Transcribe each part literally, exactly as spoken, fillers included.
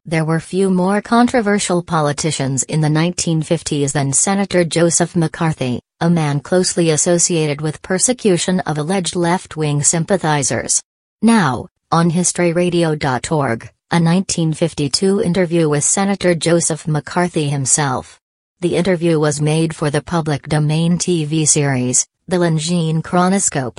There were few more controversial politicians in the nineteen fifties than Senator Joseph McCarthy, a man closely associated with persecution of alleged left-wing sympathizers. Now, on history radio dot org, a nineteen fifty-two interview with Senator Joseph McCarthy himself. The interview was made for the public domain T V series, The Longines Chronoscope.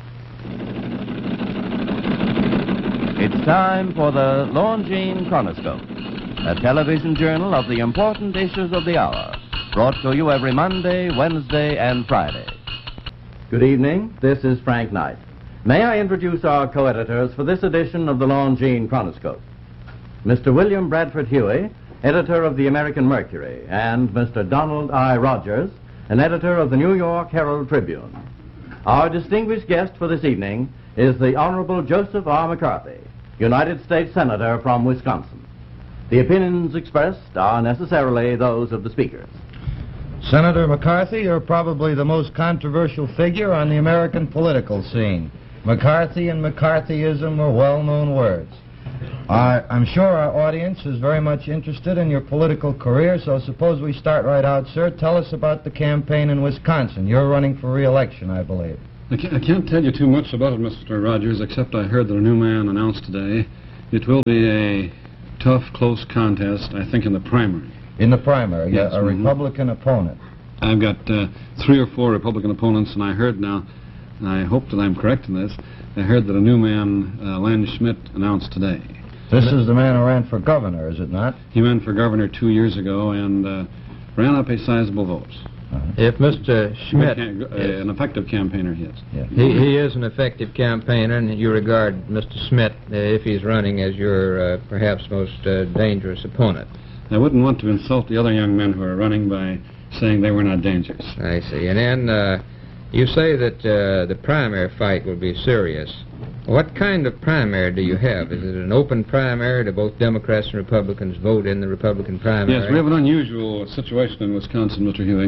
It's time for the Longines Chronoscope, a television journal of the important issues of the hour, brought to you every Monday, Wednesday, and Friday. Good evening, this is Frank Knight. May I introduce our co-editors for this edition of the Longines Chronoscope? Mister William Bradford Huey, editor of the American Mercury, and Mister Donald I. Rogers, an editor of the New York Herald Tribune. Our distinguished guest for this evening is the Honorable Joseph R. McCarthy, United States Senator from Wisconsin. The opinions expressed are necessarily those of the speakers. Senator McCarthy, you're probably the most controversial figure on the American political scene. McCarthy and McCarthyism are well-known words. I, I'm sure our audience is very much interested in your political career, so suppose we start right out, sir. Tell us about the campaign in Wisconsin. You're running for re-election, I believe. I can't, I can't tell you too much about it, Mister Rogers, except I heard that a new man announced today. It will be a tough, close contest, I think, in the primary. In the primary, yes, a, a mm-hmm. Republican opponent. I've got uh, three or four Republican opponents, and I heard now, and I hope that I'm correct in this, I heard that a new man, uh, Len Schmidt, announced today. This is the man who ran for governor, is it not? He ran for governor two years ago and uh, ran up a sizable vote. Uh-huh. If Mister Schmidt... Uh, an effective campaigner, he is. Yeah. He, he is an effective campaigner, and you regard Mister Schmidt, uh, if he's running, as your uh, perhaps most uh, dangerous opponent. I wouldn't want to insult the other young men who are running by saying they were not dangerous. I see. And then uh, you say that uh, the primary fight will be serious. What kind of primary do you have? Is it an open primary? Do both Democrats and Republicans vote in the Republican primary? Yes, we have an unusual situation in Wisconsin, Mister Huey.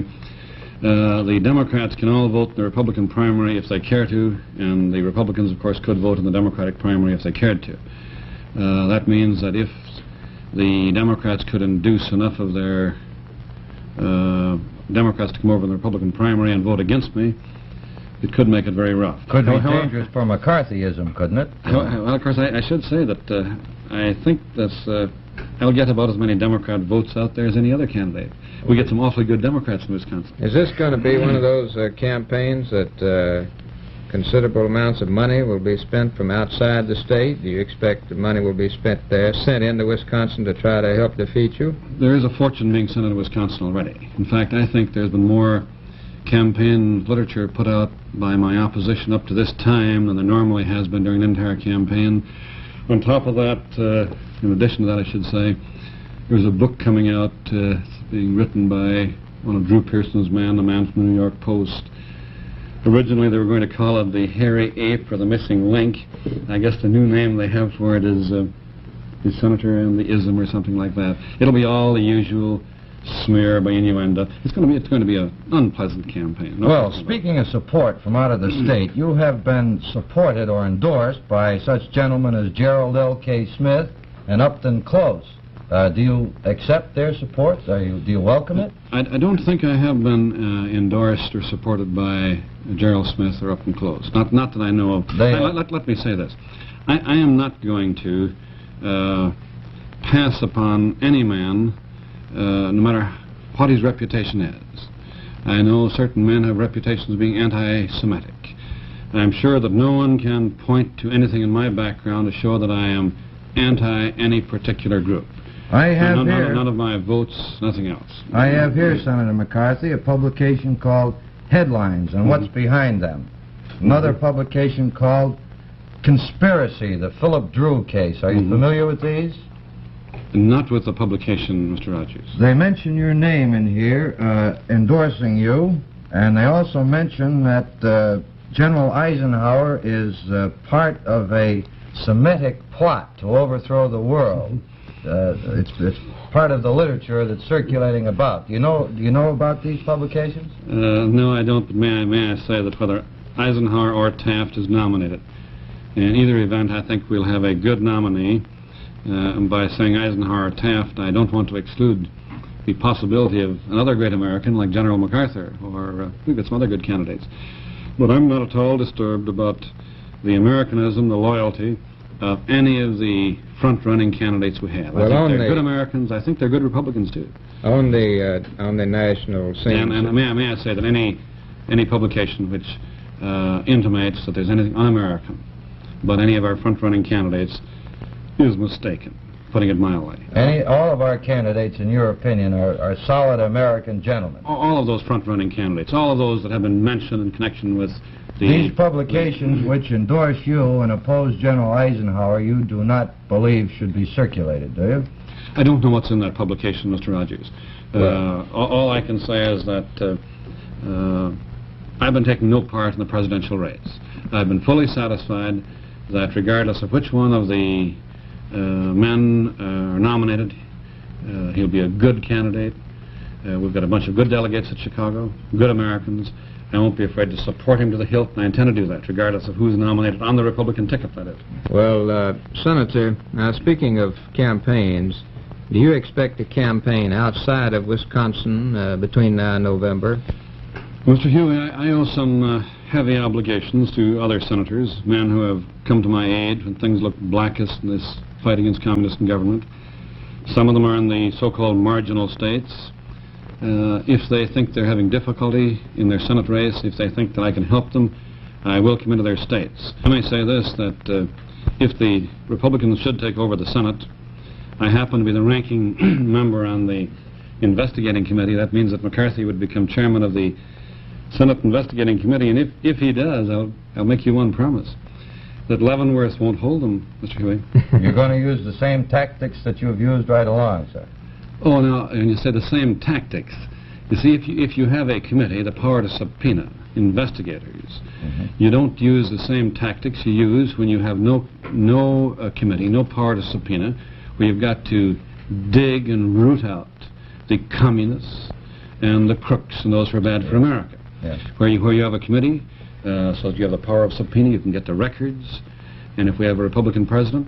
Uh, the Democrats can all vote in the Republican primary if they care to, and the Republicans, of course, could vote in the Democratic primary if they cared to. Uh, that means that if the Democrats could induce enough of their uh, Democrats to come over in the Republican primary and vote against me, it could make it very rough. Could be However, dangerous for McCarthyism, couldn't it? Well, of course, I, I should say that uh, I think that's, uh, I'll get about as many Democrat votes out there as any other candidate. We get some awfully good Democrats in Wisconsin. Is this going to be one of those uh, campaigns that uh, considerable amounts of money will be spent from outside the state? Do you expect the money will be spent there, sent into Wisconsin to try to help defeat you? There is a fortune being sent into Wisconsin already. In fact, I think there's been more campaign literature put out by my opposition up to this time than there normally has been during the entire campaign. On top of that, uh, in addition to that, I should say, there's a book coming out uh, being written by one of Drew Pearson's men, the man from the New York Post. Originally, they were going to call it The Hairy Ape or The Missing Link. I guess the new name they have for it is uh, The Senator and the Ism or something like that. It'll be all the usual smear by innuendo. It's going to be it's going to be an unpleasant campaign. No well, speaking of support from out of the state, you have been supported or endorsed by such gentlemen as Gerald L. K. Smith and Upton Close. Uh, do you accept their support? Are you, do you welcome it? I, I don't think I have been uh, endorsed or supported by Gerald Smith or Upton Close. Not not that I know of. They, I, let, let, let me say this. I, I am not going to uh, pass upon any man, Uh, no matter what his reputation is. I know certain men have reputations of being anti-Semitic. I'm sure that no one can point to anything in my background to show that I am anti any particular group. I have none, here... None, none of my votes, nothing else. I have here, Senator McCarthy, a publication called Headlines and What's Behind Them. Another publication called Conspiracy, the Philip Drew Case. Are you mm-hmm. familiar with these? Not with the publication, Mister Rogers. They mention your name in here, uh, endorsing you, and they also mention that uh, General Eisenhower is uh, part of a Semitic plot to overthrow the world. Uh, it's, it's part of the literature that's circulating about. Do you know, do you know about these publications? Uh, no, I don't, but may I, may I say that whether Eisenhower or Taft is nominated, in either event, I think we'll have a good nominee. Uh, and by saying Eisenhower or Taft, I don't want to exclude the possibility of another great American like General MacArthur, or uh, we've got some other good candidates. But I'm not at all disturbed about the Americanism, the loyalty of any of the front-running candidates we have. Well, I think on they're the good Americans. I think they're good Republicans, too. On the uh, on the national scene. And, and may, I, may I say that any, any publication which uh, intimates that there's anything un-American about any of our front-running candidates is mistaken, putting it mildly. Any, all of our candidates, in your opinion, are, are solid American gentlemen. All of those front-running candidates, all of those that have been mentioned in connection with the... These publications which endorse you and oppose General Eisenhower, you do not believe should be circulated, do you? I don't know what's in that publication, Mister Rogers. Well. Uh, all, all I can say is that uh, uh, I've been taking no part in the presidential race. I've been fully satisfied that regardless of which one of the uh, men uh, are nominated, uh, he'll be a good candidate. Uh, we've got a bunch of good delegates at Chicago, good Americans. I won't be afraid to support him to the hilt, and I intend to do that, regardless of who's nominated on the Republican ticket, that is. Well, uh, Senator, now speaking of campaigns, do you expect to campaign outside of Wisconsin uh, between now and November? Mister Huey, I, I owe some uh, heavy obligations to other senators, men who have come to my aid when things look blackest in this fight against communist government. Some of them are in the so-called marginal states. Uh, if they think they're having difficulty in their Senate race, if they think that I can help them, I will come into their states. I may say this, that uh, if the Republicans should take over the Senate, I happen to be the ranking member on the investigating committee. That means that McCarthy would become chairman of the Senate Investigating Committee, and if, if he does, I'll, I'll make you one promise, that Leavenworth won't hold him, Mister Huey. You're going to use the same tactics that you've used right along, sir. Oh, now, and you say the same tactics. You see, if you, if you have a committee, the power to subpoena investigators, mm-hmm. you don't use the same tactics you use when you have no, no uh, committee, no power to subpoena, where you've got to dig and root out the communists and the crooks and those who are bad for America. Yes. Where you, where you have a committee, uh, so that you have the power of subpoena, you can get the records, and if we have a Republican president,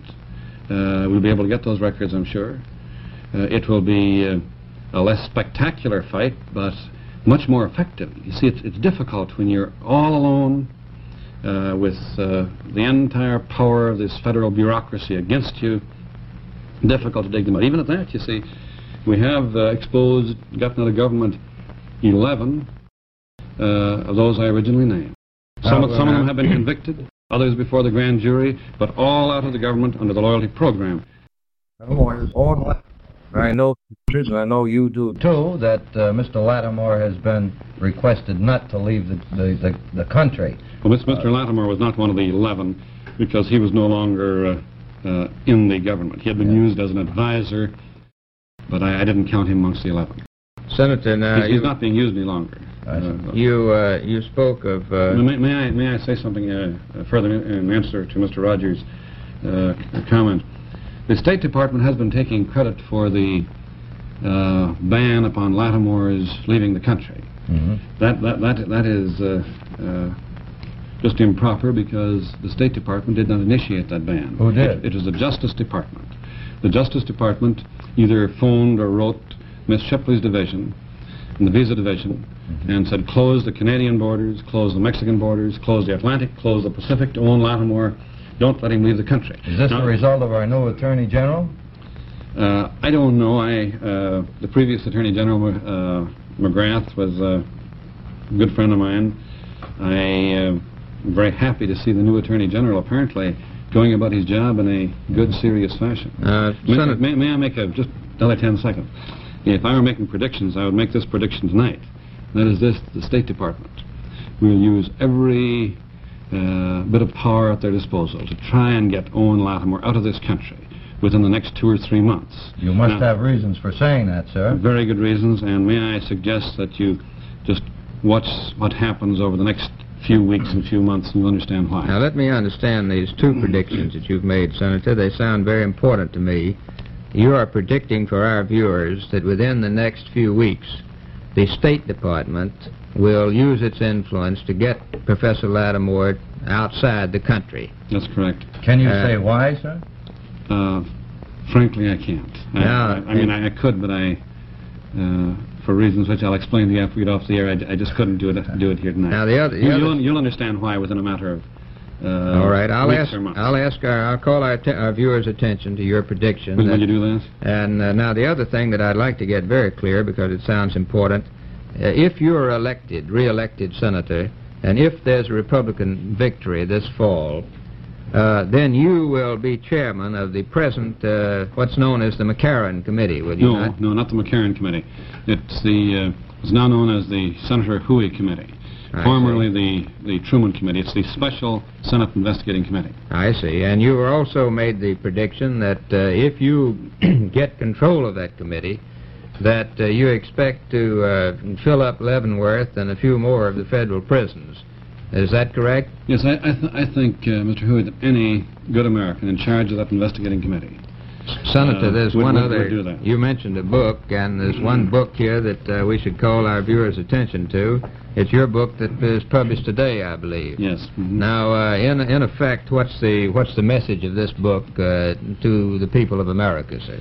uh, we'll be able to get those records, I'm sure. Uh, it will be uh, a less spectacular fight, but much more effective. You see, it's, it's difficult when you're all alone uh, with uh, the entire power of this federal bureaucracy against you. Difficult to dig them out. Even at that, you see, we have uh, exposed, gotten out of government, eleven uh, of those I originally named. Some, Oh, some of them uh, have been convicted, others before the grand jury, but all out of the government under the loyalty program. I know, and I know you do too, that uh, Mister Lattimore has been requested not to leave the the, the, the country. Well, Mister Lattimore was not one of the eleven because he was no longer uh, uh, in the government. He had been Yeah. used as an advisor, but I, I didn't count him amongst the eleven. Senator, now he's, he's you, not being used any longer. I see. Uh, you, uh, you spoke of... Uh, may, may, I, may I say something uh, uh, further in, in answer to Mister Rogers' uh, comment? The State Department has been taking credit for the uh, ban upon Lattimore's leaving the country. Mm-hmm. That, that, that, that is uh, uh, just improper because the State Department did not initiate that ban. Who did? It, it was the Justice Department. The Justice Department either phoned or wrote Miss Shipley's division, in the Visa Division, mm-hmm. and said close the Canadian borders, close the Mexican borders, close the Atlantic, close the Pacific to own Lattimore. Don't let him leave the country. Is this now, the result of our new Attorney General? Uh, I don't know. I uh, the previous Attorney General uh, McGrath was a good friend of mine. I uh, am very happy to see the new Attorney General apparently going about his job in a good, serious fashion. uh, May, Senator, may, may I make a just another ten seconds? If I were making predictions, I would make this prediction tonight. That is this: the State Department will use every uh, bit of power at their disposal to try and get Owen Lattimore out of this country within the next two or three months. You must Now, have reasons for saying that, sir. very good reasons, and may I suggest that you just watch what happens over the next few weeks and few months, and you'll understand why. now let me understand these two predictions that you've made, Senator. They sound very important to me. You are predicting for our viewers that within the next few weeks, the State Department will use its influence to get Professor Lattimore outside the country. That's correct. Can you Uh, say why, sir? Uh, Frankly, I can't. I, Now, I, I mean, I, I could, but I, uh, for reasons which I'll explain to you after we get off the air, I, I just couldn't do it do it here tonight. Now the other, the you, other you'll, you'll understand why within a matter of uh, all right, I'll weeks ask. or months. I'll ask. Our, I'll call our, our viewers' attention to your prediction. When that- will you do that? And uh, now the other thing that I'd like to get very clear, because it sounds important, uh, if you're elected, re-elected senator, and if there's a Republican victory this fall, uh, then you will be chairman of the present, uh, what's known as the McCarran Committee, will you No, not? no, not the McCarran Committee. It's the uh, it's now known as the Senator Huey Committee. I Formerly the, the Truman Committee. It's the Special Senate Investigating Committee. I see. And you also made the prediction that uh, if you get control of that committee, that uh, you expect to uh, fill up Leavenworth and a few more of the federal prisons. Is that correct? Yes, I, I, th I think, uh, Mister Huey, that any good American in charge of that investigating committee Senator, Uh, there's would- one would- other. would do that. You mentioned a book, and there's one book here that uh, we should call our viewers' attention to. It's your book that is published today, I believe. Yes. Mhm. Now, uh, in in effect, what's the what's the message of this book uh, to the people of America, sir?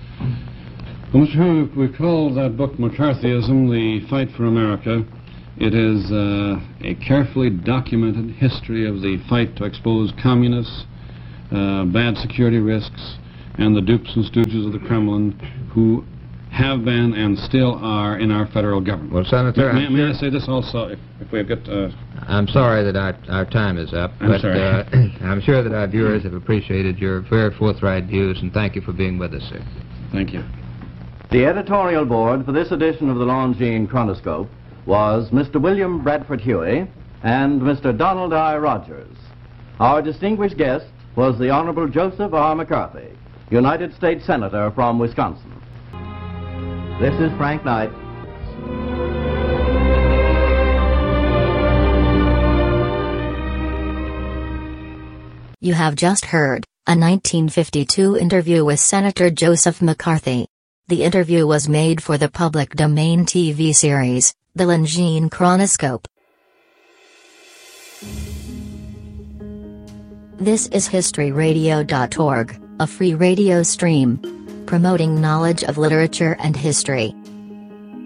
Well, Mister Huey, we call that book McCarthyism, The Fight for America. It is uh, a carefully documented history of the fight to expose communists, uh, bad security risks, and the dupes and stooges of the Kremlin who have been and still are in our federal government. Well, Senator, may, I'm, may I say this also, if, if we've got... Uh, I'm sorry that our, our time is up, I'm but sorry. Uh, I'm sure that our viewers have appreciated your very forthright views, and thank you for being with us, sir. thank you. The editorial board for this edition of the Longines Chronoscope was Mister William Bradford Huey and Mister Donald I. Rogers. Our distinguished guest was the Honorable Joseph R. McCarthy, United States Senator from Wisconsin. This is Frank Knight. You have just heard a nineteen fifty-two interview with Senator Joseph McCarthy. The interview was made for the public domain T V series, The Longines Chronoscope. This is history radio dot org, a free radio stream promoting knowledge of literature and history.